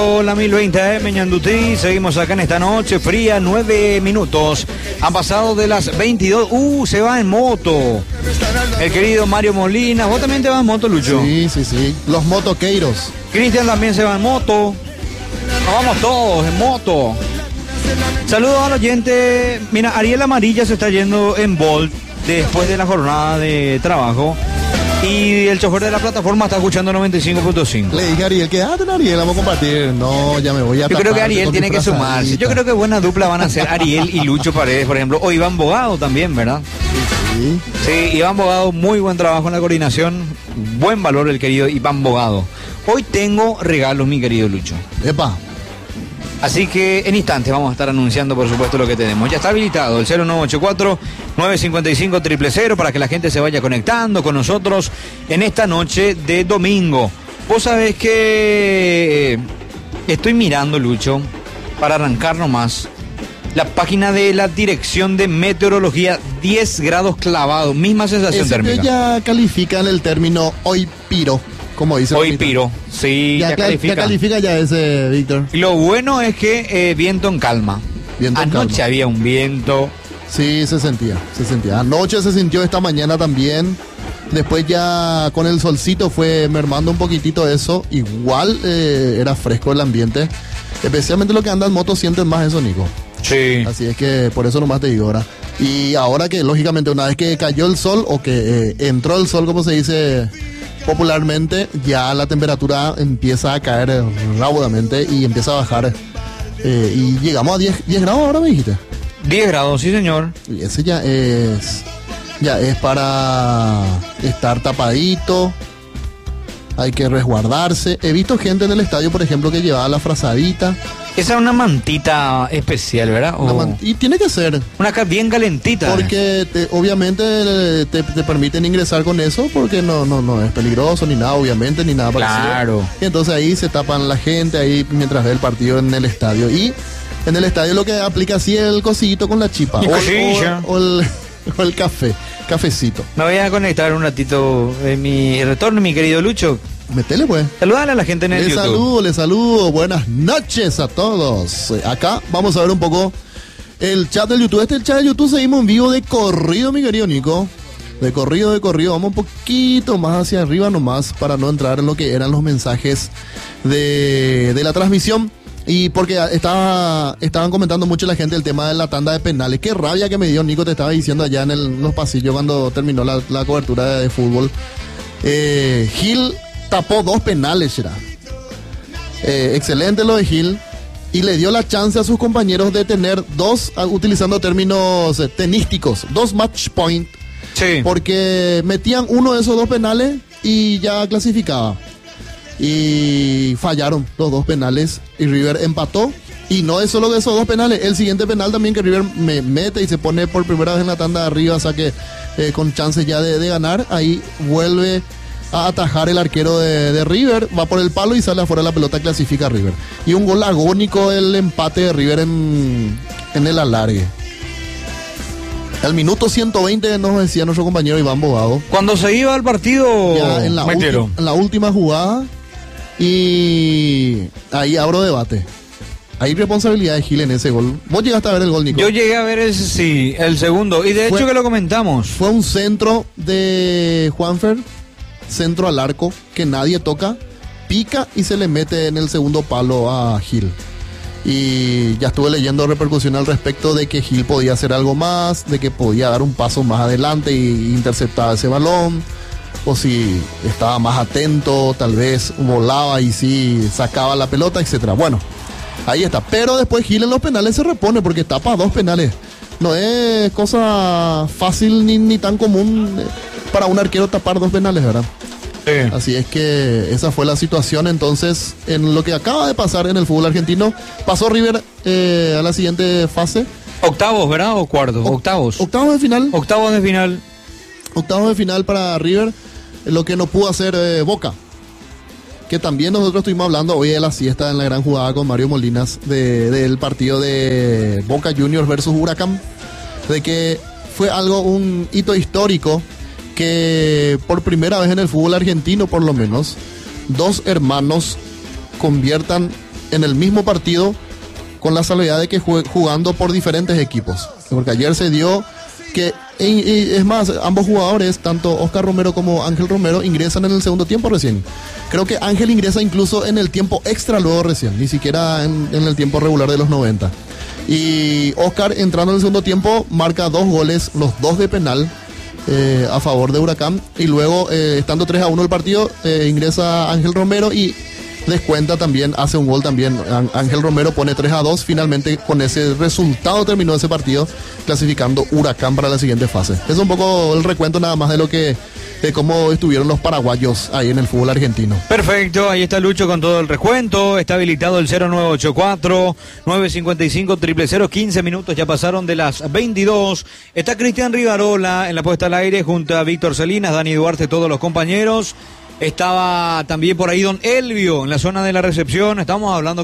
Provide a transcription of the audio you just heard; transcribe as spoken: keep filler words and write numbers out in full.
La mil veinte A M Ñandutí, seguimos acá en esta noche fría, nueve minutos. Han pasado de las veintidós. Uh, se va en moto. El querido Mario Molina. ¿Vos también te vas en moto, Lucho? Sí, sí, sí. Los motoqueiros. Cristian también se va en moto. Nos vamos todos en moto. Saludos al oyente. Mira, Ariel Amarilla se está yendo en Bolt después de la jornada de trabajo. Y el chofer de la plataforma está escuchando noventa y cinco punto cinco. Le dije a Ariel, quédate, Ariel, vamos a compartir. No, ya me voy a Yo creo que Ariel tiene que sumarse. Yo creo que buena dupla van a ser Ariel y Lucho Paredes, por ejemplo. O Iván Bogado también, ¿verdad? Sí. Sí, Iván Bogado, muy buen trabajo en la coordinación. Buen valor el querido Iván Bogado. Hoy tengo regalos, mi querido Lucho. Epa. Así que en instantes vamos a estar anunciando, por supuesto, lo que tenemos. Ya está habilitado el cero nueve ocho cuatro, nueve cinco cinco, cero cero cero para que la gente se vaya conectando con nosotros en esta noche de domingo. Vos sabés que estoy mirando, Lucho, para arrancar nomás, la página de la Dirección de Meteorología, diez grados clavados, misma sensación Ese térmica. Que ya califican el término hoy piro. Como dice Hoy piro, sí, ya, ya cla- califica. ya califica ya ese, Víctor. Y lo bueno es que eh, viento en calma. Viento en Anoche calma. había un viento. Sí, se sentía, se sentía. Anoche se sintió, esta mañana también. Después ya con el solcito fue mermando un poquitito eso. Igual eh, era fresco el ambiente. Especialmente los que andan en moto sienten más eso, Nico. Sí. Así es que por eso nomás te digo ahora. Y ahora que lógicamente una vez que cayó el sol o que eh, entró el sol, como se dice popularmente, ya la temperatura empieza a caer eh, rápidamente y empieza a bajar. Eh, y llegamos a diez, diez grados ahora, me dijiste. diez grados, sí señor. Y ese ya es, ya es para estar tapadito. Hay que resguardarse. He visto gente en el estadio, por ejemplo, que llevaba la frazadita. Esa es una mantita especial, ¿verdad? Una O man- y tiene que ser. una ca- bien calentita. Porque te- obviamente te, te permiten ingresar con eso porque no, no, no es peligroso ni nada, obviamente, ni nada parecido. Claro. Y entonces ahí se tapan la gente ahí mientras ve el partido en el estadio. Y en el estadio lo que aplica así es el cosito con la chipa. Y O, cosilla. o- o el, o el café, cafecito. Me voy a conectar un ratito en mi retorno, mi querido Lucho. Metele pues. Saludale a la gente en el Les YouTube. saludo, les saludo. Buenas noches a todos. Eh, Acá vamos a ver un poco el chat del YouTube. Este chat del YouTube seguimos en vivo de corrido, mi querido Nico. De corrido, de corrido. Vamos un poquito más hacia arriba nomás para no entrar en lo que eran los mensajes de, de la transmisión. Y porque estaba, estaban comentando mucho la gente el tema de la tanda de penales. Qué rabia que me dio, Nico, te estaba diciendo allá en el- los pasillos cuando terminó la, la cobertura de, de fútbol. Eh, Gil tapó dos penales, será. Eh, excelente lo de Gil. Y le dio la chance a sus compañeros de tener dos, ah, utilizando términos eh, tenísticos, dos match point. Sí. Porque metían uno de esos dos penales y ya clasificaba. Y fallaron los dos penales y River empató. Y no es solo de esos dos penales, el siguiente penal también que River me mete y se pone por primera vez en la tanda de arriba, o sea que eh, con chances ya de, de ganar, ahí vuelve a atajar el arquero de, de River, va por el palo y sale afuera la pelota, clasifica a River. Y un gol agónico el empate de River en, en el alargue. Al minuto ciento veinte nos decía nuestro compañero Iván Bogado. Cuando se iba al partido, Ya en la, metieron. ulti- en la última jugada. Y ahí abro debate. Hay responsabilidad de Gil en ese gol. ¿Vos llegaste a ver el gol, Nico? Yo llegué a ver ese, sí, el segundo. Y de Fue- hecho que lo comentamos. Fue un centro de Juanfer, centro al arco, que nadie toca, pica y se le mete en el segundo palo a Gil. Y ya estuve leyendo repercusión al respecto de que Gil podía hacer algo más, de que podía dar un paso más adelante y interceptar ese balón, o si estaba más atento, tal vez volaba y sí sacaba la pelota, etcétera. Bueno, ahí está. Pero después Gil en los penales se repone porque tapa dos penales. No es cosa fácil ni, ni tan común eh, para un arquero tapar dos penales, ¿verdad? Sí. Así es que esa fue la situación. Entonces, en lo que acaba de pasar en el fútbol argentino, pasó River eh, a la siguiente fase. Octavos, ¿verdad? O cuartos. Oc- Octavos. Octavos de final. Octavos de final. Octavos de final para River. Lo que no pudo hacer eh, Boca. Que también nosotros estuvimos hablando hoy de la siesta en la gran jugada con Mario Molinas de- del partido de Boca Juniors versus Huracán. De que fue algo, un hito histórico que por primera vez en el fútbol argentino, por lo menos, dos hermanos conviertan en el mismo partido, con la salvedad de que jugue, jugando por diferentes equipos. Porque ayer se dio que, y, y es más, ambos jugadores, tanto Oscar Romero como Ángel Romero, ingresan en el segundo tiempo recién. Creo que Ángel ingresa incluso en el tiempo extra luego recién, ni siquiera en, en el tiempo regular de los noventa. Y Oscar, entrando en el segundo tiempo, marca dos goles, los dos de penal, eh, a favor de Huracán. Y luego, eh, estando tres a uno el partido, eh, ingresa Ángel Romero y descuenta también, hace un gol también. Ángel Romero pone tres a dos. Finalmente, con ese resultado terminó ese partido, clasificando Huracán para la siguiente fase. Es un poco el recuento nada más de lo que, de cómo estuvieron los paraguayos ahí en el fútbol argentino. Perfecto, ahí está Lucho con todo el recuento. Está habilitado el cero nueve ocho cuatro, nueve cinco cinco, cero cero cero. quince minutos ya pasaron de las veintidós. Está Cristian Rivarola en la puesta al aire junto a Víctor Salinas, Dani Duarte, todos los compañeros. Estaba también por ahí don Elvio en la zona de la recepción. Estamos hablando